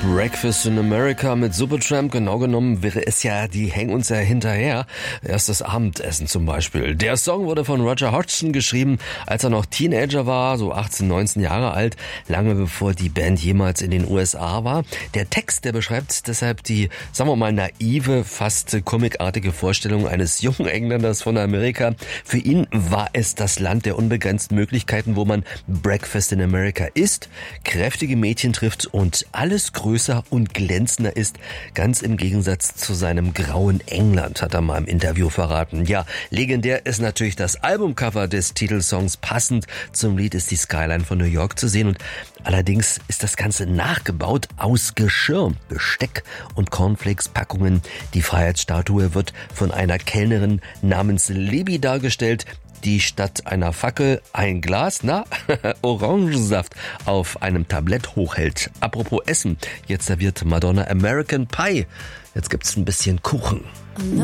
Breakfast in America mit Supertramp. Genau genommen wäre es ja, die hängen uns ja hinterher. Erstes Abendessen zum Beispiel. Der Song wurde von Roger Hodgson geschrieben, als er noch Teenager war, so 18, 19 Jahre alt, lange bevor die Band jemals in den USA war. Der Text, der beschreibt deshalb die, sagen wir mal, naive, fast comicartige Vorstellung eines jungen Engländers von Amerika. Für ihn war es das Land der unbegrenzten Möglichkeiten, wo man Breakfast in America isst, kräftige Mädchen trifft und alles größer und glänzender ist, ganz im Gegensatz zu seinem grauen England, hat er mal im Interview verraten. Ja, legendär ist natürlich das Albumcover des Titelsongs. Passend zum Lied ist die Skyline von New York zu sehen und allerdings ist das Ganze nachgebaut aus Geschirr, Besteck und Cornflakes-Packungen. Die Freiheitsstatue wird von einer Kellnerin namens Libby dargestellt, die statt einer Fackel ein Glas, Orangensaft auf einem Tablett hochhält. Apropos Essen, jetzt serviert Madonna American Pie. Jetzt gibt's ein bisschen Kuchen.